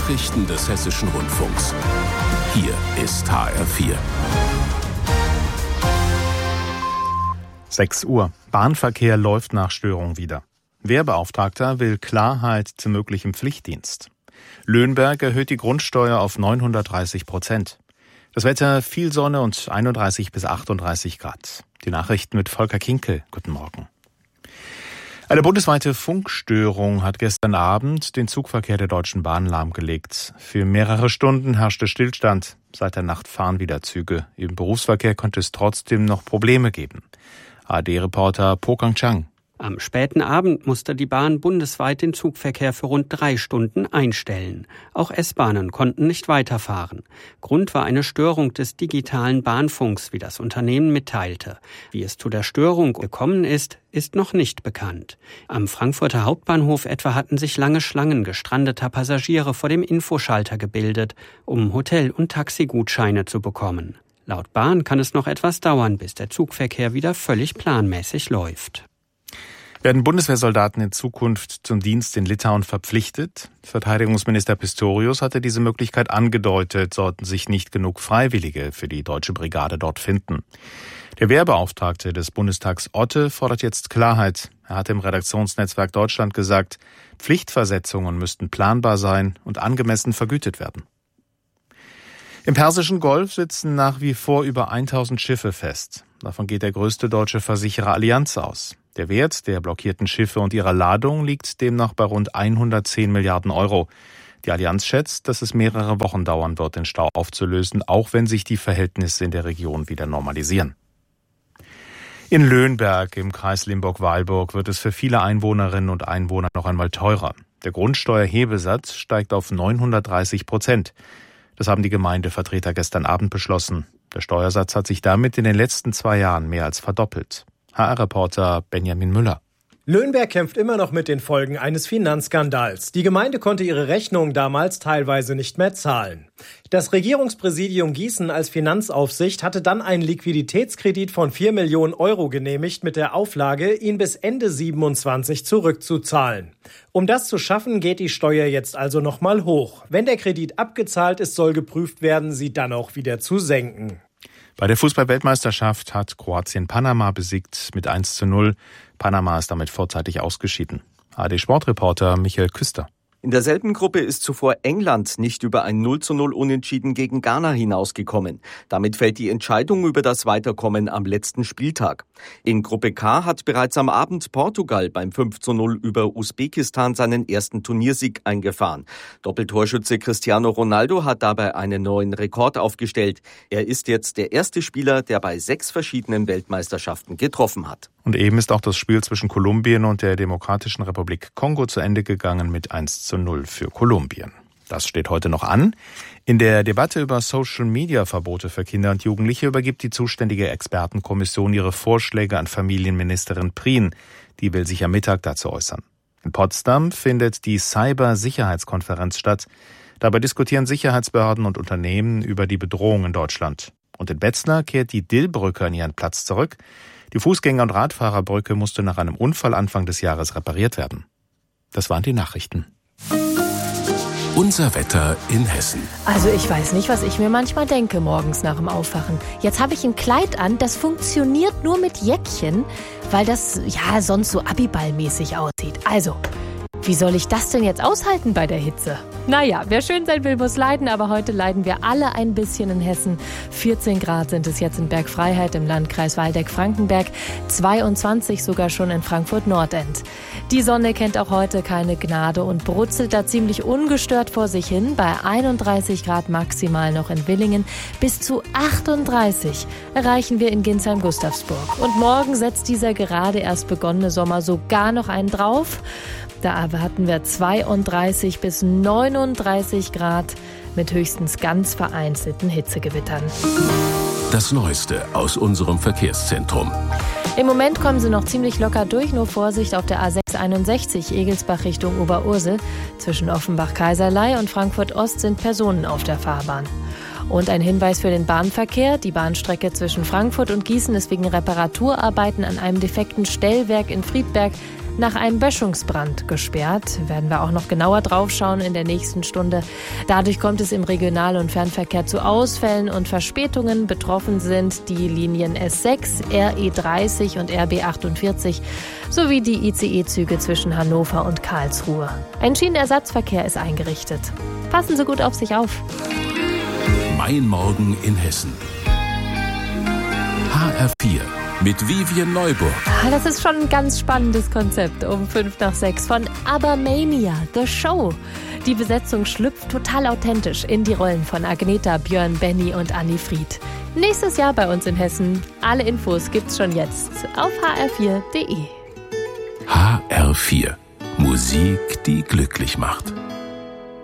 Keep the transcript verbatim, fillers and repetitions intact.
Nachrichten des Hessischen Rundfunks. Hier ist H R vier. sechs Uhr. Bahnverkehr läuft nach Störung wieder. Wehrbeauftragter will Klarheit zu möglichem Pflichtdienst. Löhnberg erhöht die Grundsteuer auf neunhundertdreißig Prozent. Das Wetter viel Sonne und einunddreißig bis achtunddreißig Grad. Die Nachrichten mit Volker Kinkel. Guten Morgen. Eine bundesweite Funkstörung hat gestern Abend den Zugverkehr der Deutschen Bahn lahmgelegt. Für mehrere Stunden herrschte Stillstand. Seit der Nacht fahren wieder Züge. Im Berufsverkehr konnte es trotzdem noch Probleme geben. A R D-Reporter Po Kang-chang. Am späten Abend musste die Bahn bundesweit den Zugverkehr für rund drei Stunden einstellen. Auch S-Bahnen konnten nicht weiterfahren. Grund war eine Störung des digitalen Bahnfunks, wie das Unternehmen mitteilte. Wie es zu der Störung gekommen ist, ist noch nicht bekannt. Am Frankfurter Hauptbahnhof etwa hatten sich lange Schlangen gestrandeter Passagiere vor dem Infoschalter gebildet, um Hotel- und Taxigutscheine zu bekommen. Laut Bahn kann es noch etwas dauern, bis der Zugverkehr wieder völlig planmäßig läuft. Werden Bundeswehrsoldaten in Zukunft zum Dienst in Litauen verpflichtet? Verteidigungsminister Pistorius hatte diese Möglichkeit angedeutet, sollten sich nicht genug Freiwillige für die deutsche Brigade dort finden. Der Wehrbeauftragte des Bundestags Otte fordert jetzt Klarheit. Er hat im Redaktionsnetzwerk Deutschland gesagt, Pflichtversetzungen müssten planbar sein und angemessen vergütet werden. Im Persischen Golf sitzen nach wie vor über tausend Schiffe fest. Davon geht der größte deutsche Versicherer Allianz aus. Der Wert der blockierten Schiffe und ihrer Ladung liegt demnach bei rund hundertzehn Milliarden Euro. Die Allianz schätzt, dass es mehrere Wochen dauern wird, den Stau aufzulösen, auch wenn sich die Verhältnisse in der Region wieder normalisieren. In Löhnberg im Kreis Limburg-Weilburg wird es für viele Einwohnerinnen und Einwohner noch einmal teurer. Der Grundsteuerhebesatz steigt auf neunhundertdreißig Prozent. Das haben die Gemeindevertreter gestern Abend beschlossen. Der Steuersatz hat sich damit in den letzten zwei Jahren mehr als verdoppelt. H R-Reporter Benjamin Müller. Löhnberg kämpft immer noch mit den Folgen eines Finanzskandals. Die Gemeinde konnte ihre Rechnungen damals teilweise nicht mehr zahlen. Das Regierungspräsidium Gießen als Finanzaufsicht hatte dann einen Liquiditätskredit von vier Millionen Euro genehmigt mit der Auflage, ihn bis Ende siebenundzwanzig zurückzuzahlen. Um das zu schaffen, geht die Steuer jetzt also nochmal hoch. Wenn der Kredit abgezahlt ist, soll geprüft werden, sie dann auch wieder zu senken. Bei der Fußball-Weltmeisterschaft hat Kroatien Panama besiegt mit eins zu null. Panama ist damit vorzeitig ausgeschieden. A R D-Sportreporter Michael Küster. In derselben Gruppe ist zuvor England nicht über ein null zu null Unentschieden gegen Ghana hinausgekommen. Damit fällt die Entscheidung über das Weiterkommen am letzten Spieltag. In Gruppe K hat bereits am Abend Portugal beim fünf zu null über Usbekistan seinen ersten Turniersieg eingefahren. Doppeltorschütze Cristiano Ronaldo hat dabei einen neuen Rekord aufgestellt. Er ist jetzt der erste Spieler, der bei sechs verschiedenen Weltmeisterschaften getroffen hat. Und eben ist auch das Spiel zwischen Kolumbien und der Demokratischen Republik Kongo zu Ende gegangen mit eins zu null für Kolumbien. Das steht heute noch an. In der Debatte über Social-Media-Verbote für Kinder und Jugendliche übergibt die zuständige Expertenkommission ihre Vorschläge an Familienministerin Prien. Die will sich am Mittag dazu äußern. In Potsdam findet die Cyber-Sicherheitskonferenz statt. Dabei diskutieren Sicherheitsbehörden und Unternehmen über die Bedrohung in Deutschland. Und in Wetzlar kehrt die Dillbrücke an ihren Platz zurück. Die Fußgänger- und Radfahrerbrücke musste nach einem Unfall Anfang des Jahres repariert werden. Das waren die Nachrichten. Unser Wetter in Hessen. Also ich weiß nicht, was ich mir manchmal denke morgens nach dem Aufwachen. Jetzt habe ich ein Kleid an, das funktioniert nur mit Jäckchen, weil das ja sonst so abiballmäßig aussieht. Also, wie soll ich das denn jetzt aushalten bei der Hitze? Naja, wer schön sein will, muss leiden, aber heute leiden wir alle ein bisschen in Hessen. vierzehn Grad sind es jetzt in Bergfreiheit im Landkreis Waldeck-Frankenberg, zweiundzwanzig sogar schon in Frankfurt-Nordend. Die Sonne kennt auch heute keine Gnade und brutzelt da ziemlich ungestört vor sich hin. Bei einunddreißig Grad maximal noch in Willingen, bis zu achtunddreißig erreichen wir in Ginsheim-Gustavsburg. Und morgen setzt dieser gerade erst begonnene Sommer sogar noch einen drauf. Da hatten wir zweiunddreißig bis neununddreißig Grad mit höchstens ganz vereinzelten Hitzegewittern. Das Neueste aus unserem Verkehrszentrum. Im Moment kommen sie noch ziemlich locker durch, nur Vorsicht auf der A sechs einundsechzig Egelsbach Richtung Oberursel. Zwischen Offenbach-Kaiserlei und Frankfurt-Ost sind Personen auf der Fahrbahn. Und ein Hinweis für den Bahnverkehr. Die Bahnstrecke zwischen Frankfurt und Gießen ist wegen Reparaturarbeiten an einem defekten Stellwerk in Friedberg nach einem Böschungsbrand gesperrt. Werden wir auch noch genauer draufschauen in der nächsten Stunde. Dadurch kommt es im Regional- und Fernverkehr zu Ausfällen und Verspätungen. Betroffen sind die Linien S sechs, R E dreißig und R B achtundvierzig sowie die I C E-Züge zwischen Hannover und Karlsruhe. Ein Schienenersatzverkehr ist eingerichtet. Passen Sie gut auf sich auf. Mein Morgen in Hessen. H R vier mit Vivian Neuburg. Das ist schon ein ganz spannendes Konzept um fünf nach sechs von ABBA-Mania, The Show. Die Besetzung schlüpft total authentisch in die Rollen von Agneta, Björn, Benny und Anni Fried. Nächstes Jahr bei uns in Hessen. Alle Infos gibt's schon jetzt auf h r vier punkt d e. H R vier. Musik, die glücklich macht.